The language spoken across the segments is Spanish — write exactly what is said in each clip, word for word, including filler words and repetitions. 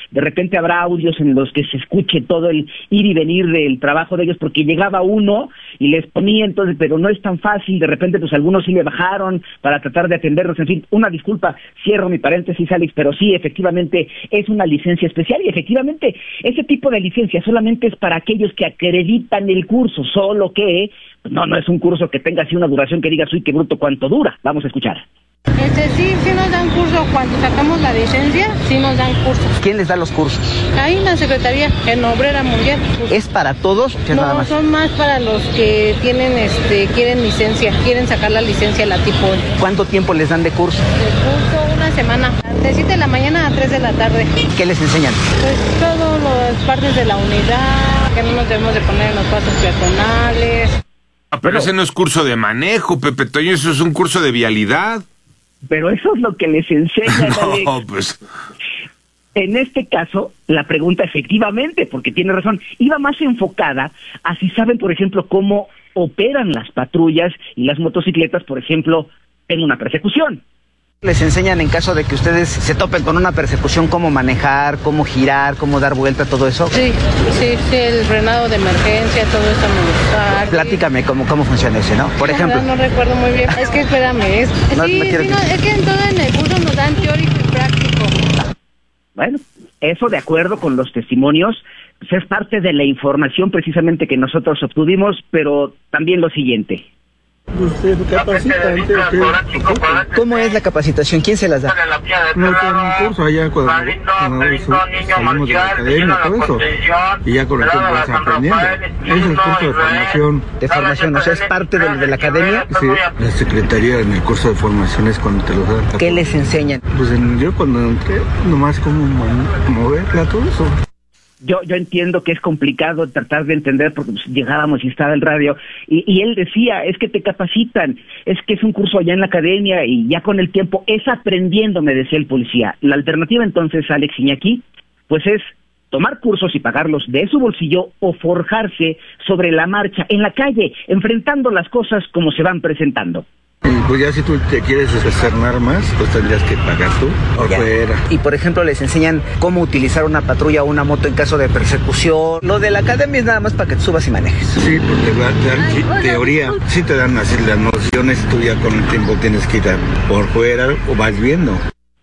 de repente habrá audios en los que se escuche todo el ir y venir del trabajo de ellos, porque llegaba uno y les ponía entonces, pero no es tan fácil, de repente pues algunos sí le bajaron para tratar de atenderlos, en fin, una disculpa, cierro mi paréntesis, Alex, pero sí, efectivamente, es una licencia especial y efectivamente ese tipo de licencia solamente es para aquellos que acreditan el curso, solo que no, no es un curso que tenga así una duración que digas, uy, qué bruto, cuánto dura. Vamos a escuchar. Este, sí, sí nos dan curso cuando sacamos la licencia, sí nos dan cursos. ¿Quién les da los cursos? Ahí en la Secretaría, en Obrera Mundial. ¿Es para todos? No, nada más? Son más para los que tienen, este, quieren licencia, quieren sacar la licencia, la tipo. ¿Cuánto tiempo les dan de curso? De curso una semana, de siete de la mañana a tres de la tarde. ¿Qué les enseñan? Pues todas las partes de la unidad, que no nos debemos de poner en los pasos peatonales. Ah, pero ese no es curso de manejo, Pepe Toño, eso es un curso de vialidad. Pero eso es lo que les enseñan, Alex. No, pues... En este caso, la pregunta efectivamente, porque tiene razón, iba más enfocada a si saben, por ejemplo, cómo operan las patrullas y las motocicletas, por ejemplo, en una persecución. ¿Les enseñan en caso de que ustedes se topen con una persecución cómo manejar, cómo girar, cómo dar vuelta, todo eso? Sí, sí, sí, el frenado de emergencia, todo esto me gusta. Platícame cómo, cómo funciona ese, ¿no? Por La ejemplo. verdad no recuerdo muy bien. Es que espérame, es, No, sí, no quiero sí, que- no, es que en todo en el curso nos dan teórico y práctico. Bueno, eso de acuerdo con los testimonios, pues es parte de la información precisamente que nosotros obtuvimos, pero también lo siguiente. ¿Usted capacita ante o qué? ¿Cómo es la capacitación? ¿Quién se las da? No tengo un curso allá cuando, cuando salimos de la academia, todo eso. Y ya con el tiempo vas aprendiendo. Es el curso de formación. De formación, o sea, es parte de, de la academia. Sí, la secretaría en el curso de formación es cuando te lo dan. ¿Qué les enseñan? Pues en- yo cuando entré, nomás cómo man- moverla, todo eso. Yo yo entiendo que es complicado tratar de entender porque pues, llegábamos y estaba el radio y, y él decía, es que te capacitan, es que es un curso allá en la academia y ya con el tiempo es aprendiendo, me decía el policía. La alternativa entonces, Alex Iñaki, pues es tomar cursos y pagarlos de su bolsillo o forjarse sobre la marcha en la calle, enfrentando las cosas como se van presentando. Y pues ya si tú te quieres externar más, pues tendrías que pagar tú Ya. afuera. Y por ejemplo les enseñan cómo utilizar una patrulla o una moto en caso de persecución. Lo de la academia es nada más para que te subas y manejes. Sí, porque va- te dan sí, teoría, sí te dan así las nociones, tú ya con el tiempo tienes que ir a- por fuera o vas viendo.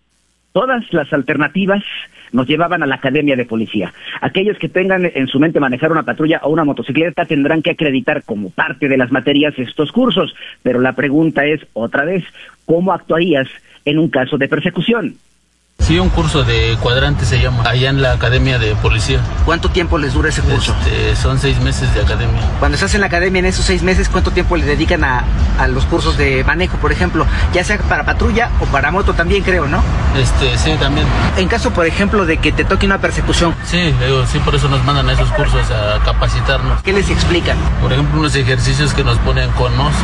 Todas las alternativas nos llevaban a la academia de policía. Aquellos que tengan en su mente manejar una patrulla o una motocicleta tendrán que acreditar como parte de las materias estos cursos, pero la pregunta es, otra vez, ¿cómo actuarías en un caso de persecución? Sí, un curso de cuadrante se llama, allá en la Academia de Policía. ¿Cuánto tiempo les dura ese curso? Este, son seis meses de academia. Cuando estás en la academia en esos seis meses, ¿cuánto tiempo le dedican a, a los cursos de manejo, por ejemplo? Ya sea para patrulla o para moto también, creo, ¿no? Este, sí, también. En caso, por ejemplo, de que te toque una persecución, Sí, digo, sí, por eso nos mandan a esos cursos a capacitarnos. ¿qué les explican? Por ejemplo, unos ejercicios que nos ponen con nos.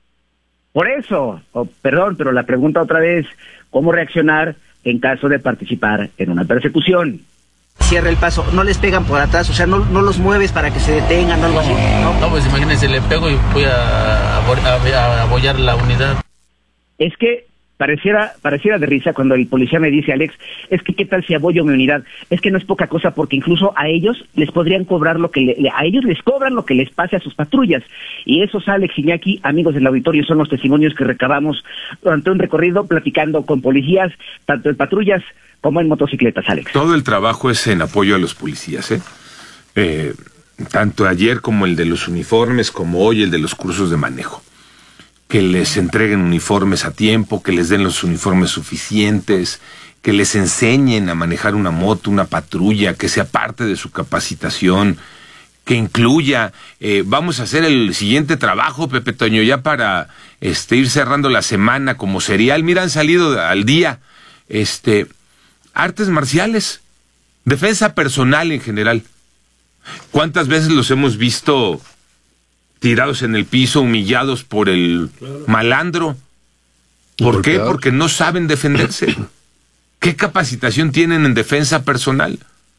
Por eso, oh, perdón, pero la pregunta otra vez, ¿cómo reaccionar en caso de participar en una persecución? Cierra el paso, no les pegan por atrás, o sea, no, no los mueves para que se detengan o algo así, ¿no? No, pues imagínense, le pego y voy a, a, a, a abollar la unidad. Es que pareciera pareciera de risa cuando el policía me dice, Alex, es que qué tal si abollo mi unidad. Es que no es poca cosa porque incluso a ellos les podrían cobrar lo que le, a ellos les cobran lo que les pase a sus patrullas. Y esos, Alex Iñaki, amigos del auditorio, son los testimonios que recabamos durante un recorrido platicando con policías, tanto en patrullas como en motocicletas, Alex. Todo el trabajo es en apoyo a los policías, ¿eh? Eh, tanto ayer como el de los uniformes, como hoy el de los cursos de manejo. Que les entreguen uniformes a tiempo, que les den los uniformes suficientes, que les enseñen a manejar una moto, una patrulla, que sea parte de su capacitación, que incluya, eh, vamos a hacer el siguiente trabajo, Pepe Toño, ya para este, ir cerrando la semana como serial. Mira, han salido al día este, artes marciales, defensa personal en general. ¿Cuántas veces los hemos visto tirados en el piso, humillados por el malandro? ¿Por qué? Porque no saben defenderse. ¿Qué capacitación tienen en defensa personal?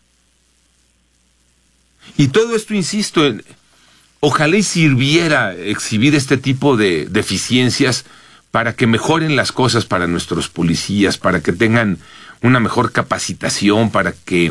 Y todo esto, insisto, en, ojalá y sirviera exhibir este tipo de deficiencias para que mejoren las cosas para nuestros policías, para que tengan una mejor capacitación, para que